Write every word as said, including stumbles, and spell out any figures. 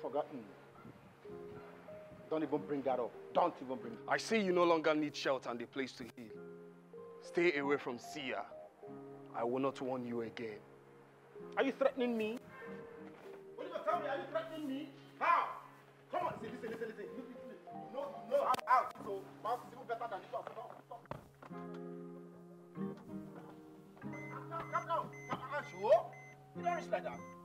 Forgotten. Don't even bring that up. Don't even bring it up. I see you no longer need shelter and a place to heal. Stay away from Sia. I will not warn you again. Are you threatening me? Oliver, tell me, are you threatening me? How? Come on, listen, listen, listen, listen. You know, you know how, how. So, mouth is even better than this one. Stop, stop. Calm down, calm down. Calm down, sure? You don't reach like that.